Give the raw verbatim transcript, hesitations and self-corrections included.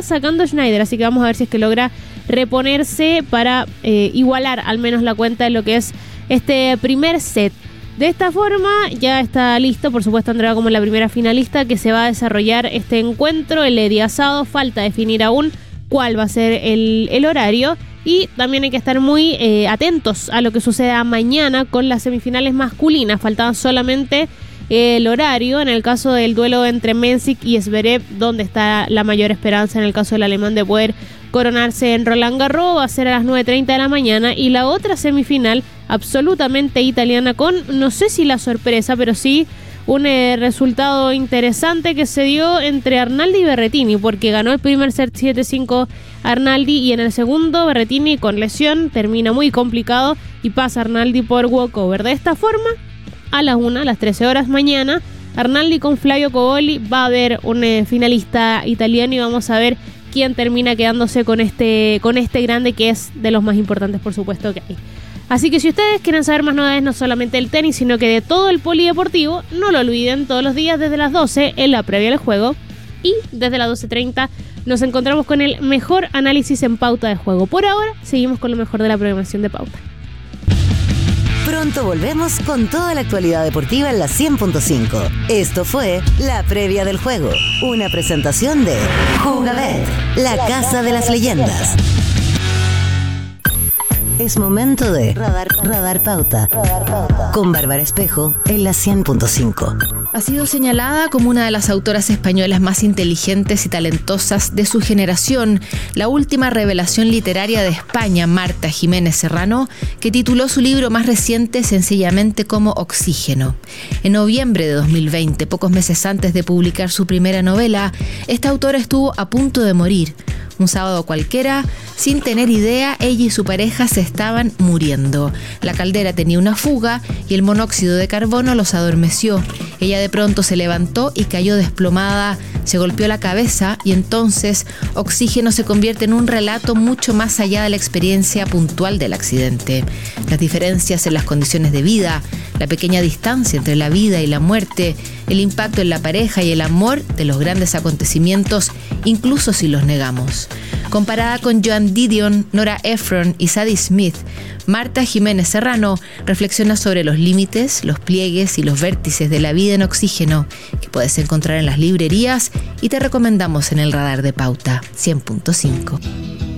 sacando Schneider, así que vamos a ver si es que logra reponerse para eh, igualar al menos la cuenta de lo que es este primer set. De esta forma ya está listo, por supuesto, Andrea como la primera finalista que se va a desarrollar este encuentro el día sábado. Falta definir aún cuál va a ser el, el horario y también hay que estar muy eh, atentos a lo que suceda mañana con las semifinales masculinas. Faltaban solamente el horario en el caso del duelo entre Mensik y Zverev, donde está la mayor esperanza en el caso del alemán de poder coronarse en Roland Garros. Va a ser a las nueve treinta de la mañana y la otra semifinal absolutamente italiana con, no sé si la sorpresa, pero sí un eh, resultado interesante que se dio entre Arnaldi y Berrettini, porque ganó el primer set siete cinco Arnaldi y en el segundo Berrettini con lesión termina muy complicado y pasa Arnaldi por walkover. De esta forma, a las una, a las trece horas mañana, Arnaldi con Flavio Cobolli, va a haber un eh, finalista italiano y vamos a ver quién termina quedándose con este, con este grande que es de los más importantes, por supuesto, que hay. Así que si ustedes quieren saber más novedades, no solamente del tenis, sino que de todo el polideportivo, no lo olviden, todos los días desde las doce en la previa del juego y desde las doce treinta nos encontramos con el mejor análisis en Pauta de Juego. Por ahora, seguimos con lo mejor de la programación de Pauta. Pronto volvemos con toda la actualidad deportiva en la cien punto cinco. Esto fue La Previa del Juego, una presentación de Jugabet, la casa de las leyendas. Es momento de Radar, Radar Pauta, Radar Pauta con Bárbara Espejo en la cien punto cinco. Ha sido señalada como una de las autoras españolas más inteligentes y talentosas de su generación, la última revelación literaria de España, Marta Jiménez Serrano, que tituló su libro más reciente sencillamente como Oxígeno. En noviembre de dos mil veinte, pocos meses antes de publicar su primera novela, esta autora estuvo a punto de morir. Un sábado cualquiera, sin tener idea, ella y su pareja se estaban muriendo. La caldera tenía una fuga y el monóxido de carbono los adormeció. Ella de pronto se levantó y cayó desplomada, se golpeó la cabeza y entonces Oxígeno se convierte en un relato mucho más allá de la experiencia puntual del accidente. Las diferencias en las condiciones de vida, la pequeña distancia entre la vida y la muerte, el impacto en la pareja y el amor de los grandes acontecimientos, incluso si los negamos. Comparada con Joan Didion, Nora Ephron y Sadie Smith, Marta Jiménez Serrano reflexiona sobre los límites, los pliegues y los vértices de la vida en Oxígeno, que puedes encontrar en las librerías y te recomendamos en el Radar de Pauta cien punto cinco.